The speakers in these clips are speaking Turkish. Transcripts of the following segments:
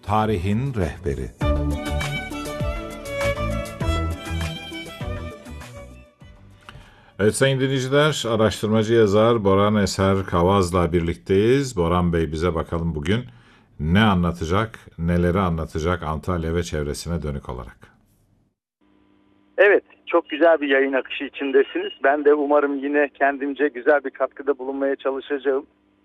Tarihin rehberi. Evet sayın dinleyiciler, araştırmacı yazar Boran Eser Kavaz'la birlikteyiz. Boran Bey bize bakalım bugün ne anlatacak, neleri anlatacak Antalya ve çevresine dönük olarak. Evet, çok güzel bir yayın akışı içindesiniz. Ben de umarım yine kendimce güzel bir katkıda bulunmaya çalışacağım.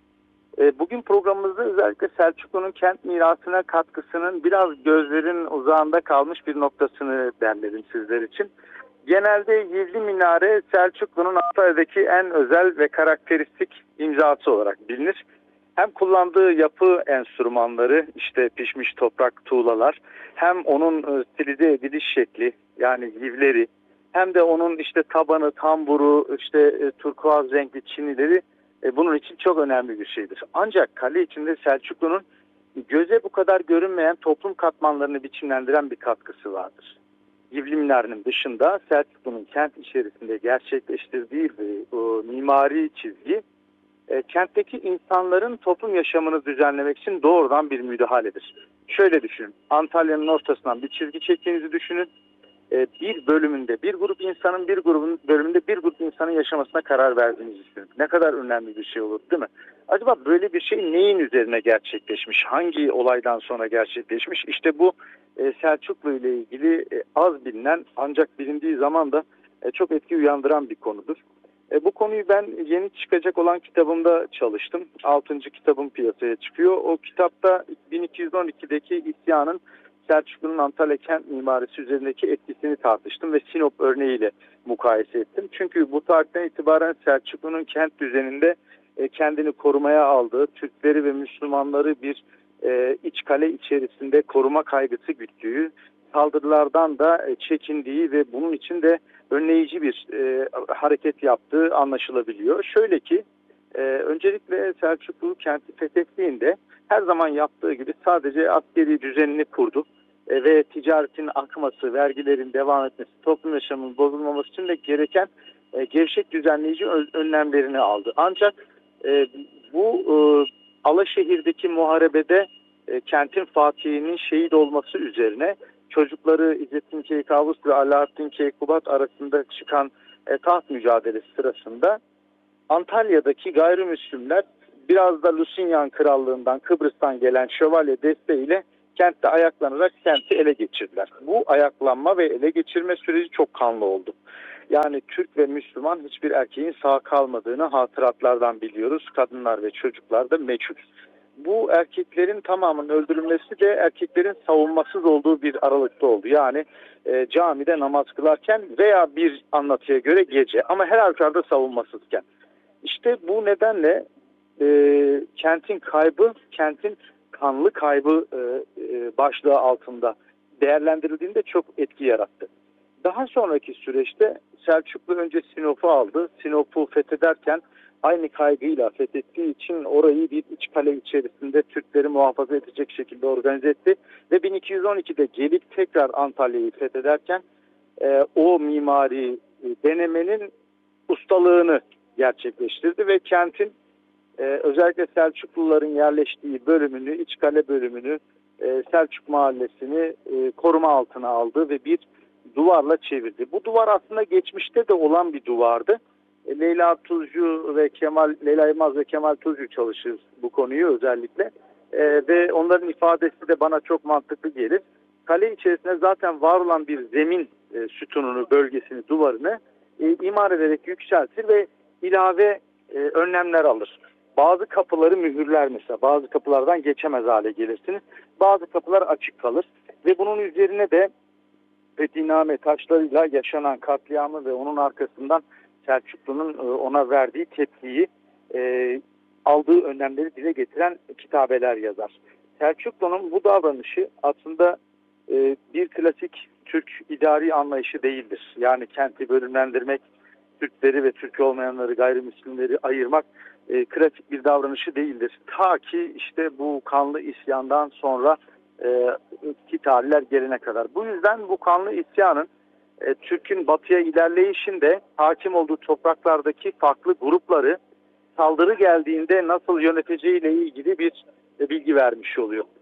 Bugün programımızda özellikle Selçuklu'nun kent mirasına katkısının biraz gözlerin uzağında kalmış bir noktasını derledim sizler için. Genelde Yivli Minare Selçuklu'nun Antalya'daki en özel ve karakteristik imzası olarak bilinir. Hem kullandığı yapı enstrümanları, işte pişmiş toprak tuğlalar, hem onun stilize ediliş şekli, yani yivleri, hem de onun işte tabanı, tamburu, işte turkuaz renkli çinileri bunun için çok önemli bir şeydir. Ancak kale içinde Selçuklu'nun göze bu kadar görünmeyen toplum katmanlarını biçimlendiren bir katkısı vardır. Yivli Minare'nin dışında Selçuklu'nun kent içerisinde gerçekleştirdiği bu mimari çizgi kentteki insanların toplum yaşamını düzenlemek için doğrudan bir müdahaledir. Şöyle düşünün, Antalya'nın ortasından bir çizgi çektiğinizi düşünün. Bir bölümünde bir grup insanın, bölümünde bir grup insanın yaşamasına karar verdiğinizi düşünün. Ne kadar önemli bir şey olur, değil mi? Acaba böyle bir şey neyin üzerine gerçekleşmiş? Hangi olaydan sonra gerçekleşmiş? İşte bu Selçuklu ile ilgili az bilinen ancak bilindiği zaman da çok etki uyandıran bir konudur. Bu konuyu ben yeni çıkacak olan kitabımda çalıştım. 6. kitabım piyasaya çıkıyor. O kitapta 1212'deki isyanın Selçuklu'nun Antalya kent mimarisi üzerindeki etkisini tartıştım ve Sinop örneğiyle mukayese ettim. Çünkü bu tarihten itibaren Selçuklu'nun kent düzeninde kendini korumaya aldığı, Türkleri ve Müslümanları bir iç kale içerisinde koruma kaygısı güttüğü, saldırılardan da çekindiği ve bunun için de önleyici bir hareket yaptığı anlaşılabiliyor. Şöyle ki öncelikle Selçuklu kenti fethettiğinde her zaman yaptığı gibi sadece askeri düzenini kurdu ve ticaretin akması, vergilerin devam etmesi, toplum yaşamının bozulmaması için de gereken gevşek düzenleyici önlemlerini aldı. Ancak bu Alaşehir'deki muharebede kentin fatihinin şehit olması üzerine çocukları İzzettin Keykavus ve Alaaddin Keykubat arasında çıkan taht mücadelesi sırasında Antalya'daki gayrimüslimler biraz da Lusignan Krallığından, Kıbrıs'tan gelen şövalye desteğiyle kentte ayaklanarak kenti ele geçirdiler. Bu ayaklanma ve ele geçirme süreci çok kanlı oldu. Yani Türk ve Müslüman hiçbir erkeğin sağ kalmadığını hatıratlardan biliyoruz. Kadınlar ve çocuklar da meçhul. Bu erkeklerin tamamının öldürülmesi de erkeklerin savunmasız olduğu bir aralıkta oldu. Yani camide namaz kılarken veya bir anlatıya göre gece, ama her halükarda savunmasızken. İşte bu nedenle kentin kaybı, kentin kanlı kaybı başlığı altında değerlendirildiğinde çok etki yarattı. Daha sonraki süreçte Selçuklu önce Sinop'u aldı. Sinop'u fethederken aynı kaygıyla fethettiği için orayı bir iç kale içerisinde Türkleri muhafaza edecek şekilde organize etti. Ve 1212'de gelip tekrar Antalya'yı fethederken o mimari denemenin ustalığını gerçekleştirdi ve kentin özellikle Selçukluların yerleştiği bölümünü, iç kale bölümünü, Selçuk Mahallesi'ni koruma altına aldı ve bir duvarla çevirdi. Bu duvar aslında geçmişte de olan bir duvardı. Leyla Yılmaz ve Kemal Tuzcu çalışır bu konuyu özellikle. Ve onların ifadesi de bana çok mantıklı gelir. Kale içerisinde zaten var olan bir zemin sütununu, bölgesini, duvarını imar ederek yükseltir ve ilave önlemler alır. Bazı kapıları mühürler mesela. Bazı kapılardan geçemez hale gelirsiniz. Bazı kapılar açık kalır. Ve bunun üzerine de fethihname taşlarıyla yaşanan katliamı ve onun arkasından Selçuklu'nun ona verdiği tepkiyi, aldığı önlemleri dile getiren kitabeler yazar. Selçuklu'nun bu davranışı aslında bir klasik Türk idari anlayışı değildir. Yani kenti bölümlendirmek, Türkleri ve Türk olmayanları, gayrimüslimleri ayırmak klasik bir davranışı değildir. Ta ki işte bu kanlı isyandan sonra ki tarihler gelene kadar. Bu yüzden bu kanlı isyanın Türk'ün batıya ilerleyişinde hakim olduğu topraklardaki farklı grupları saldırı geldiğinde nasıl yöneteceğiyle ilgili bir bilgi vermiş oluyor.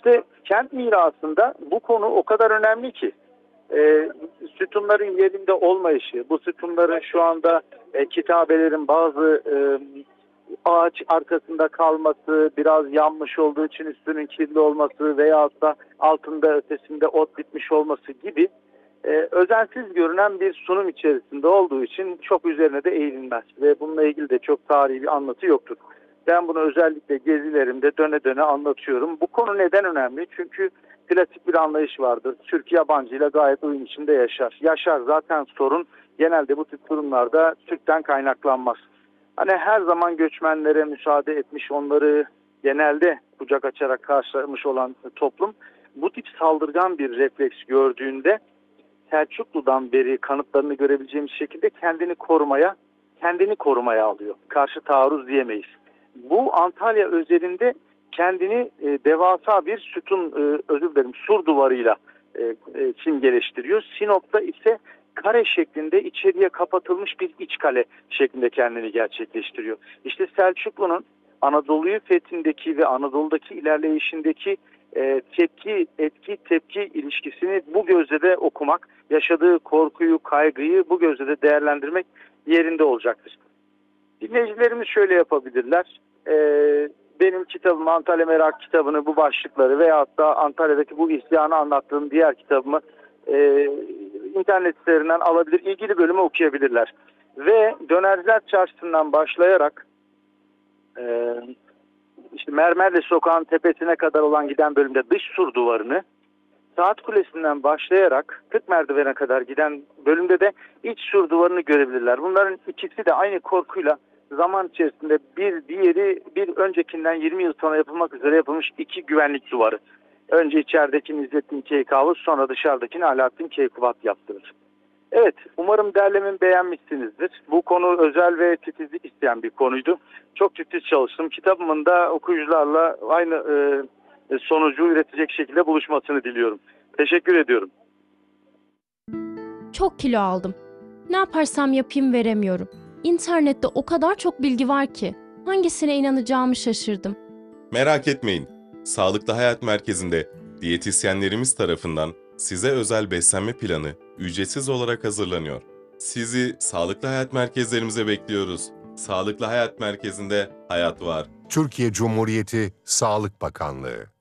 İşte kent mirasında bu konu o kadar önemli ki sütunların yerinde olmayışı, bu sütunların şu anda kitabelerin bazı ağaç arkasında kalması, biraz yanmış olduğu için üstünün kirli olması veyahut da altında ötesinde ot bitmiş olması gibi özensiz görünen bir sunum içerisinde olduğu için çok üzerine de eğilmez ve bununla ilgili de çok tarihi bir anlatı yoktur. Ben bunu özellikle gezilerimde döne döne anlatıyorum. Bu konu neden önemli? Çünkü klasik bir anlayış vardır. Türk yabancıyla gayet uyum içinde yaşar. Yaşar, zaten sorun genelde bu tip durumlarda Türk'ten kaynaklanmaz. Hani her zaman göçmenlere müsaade etmiş, onları genelde kucak açarak karşılamış olan toplum bu tip saldırgan bir refleks gördüğünde Selçuklu'dan beri kanıtlarını görebileceğimiz şekilde kendini korumaya alıyor. Karşı taarruz diyemeyiz. Bu Antalya özelinde kendini devasa bir sur duvarıyla simgeleştiriyor. Sinop'ta ise kare şeklinde içeriye kapatılmış bir iç kale şeklinde kendini gerçekleştiriyor. İşte Selçuklu'nun Anadolu'yu fethindeki ve Anadolu'daki ilerleyişindeki tepki ilişkisini bu gözle de okumak, yaşadığı korkuyu, kaygıyı bu gözle de değerlendirmek yerinde olacaktır. Dinleyicilerimiz şöyle yapabilirler. Benim kitabım, Antalya Merak kitabını, bu başlıkları veyahut da Antalya'daki bu isyanı anlattığım diğer kitabımı internet sitelerinden alabilir, ilgili bölümü okuyabilirler. Ve Dönerciler Çarşısı'ndan başlayarak işte Mermerli Sokağı'nın tepesine kadar olan giden bölümde dış sur duvarını, Saat Kulesi'nden başlayarak 40 merdivene kadar giden bölümde de iç sur duvarını görebilirler. Bunların ikisi de aynı korkuyla zaman içerisinde bir öncekinden 20 yıl sonra yapılmak üzere yapılmış iki güvenlik duvarı. Önce içeridekini İzzettin Keykavus, sonra dışarıdakini Alaaddin Keykubat yaptırır. Evet, umarım derlememi beğenmişsinizdir. Bu konu özel ve titizlik isteyen bir konuydu. Çok titiz çalıştım. Kitabımın da okuyucularla aynı sonucu üretecek şekilde buluşmasını diliyorum. Teşekkür ediyorum. Çok kilo aldım. Ne yaparsam yapayım veremiyorum. İnternette o kadar çok bilgi var ki hangisine inanacağımı şaşırdım. Merak etmeyin. Sağlıklı Hayat Merkezi'nde diyetisyenlerimiz tarafından size özel beslenme planı ücretsiz olarak hazırlanıyor. Sizi Sağlıklı Hayat Merkezlerimize bekliyoruz. Sağlıklı Hayat Merkezi'nde hayat var. Türkiye Cumhuriyeti Sağlık Bakanlığı